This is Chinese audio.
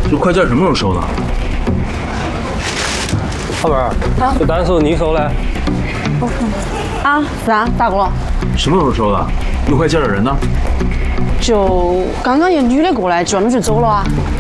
这快件什么时候收的？ 老板儿，这单是你收的？ 我看看。啊，是啊，咋个了？ 什么时候收的？有快件的人呢？ 就刚刚一个女的过来，就让你去走了啊。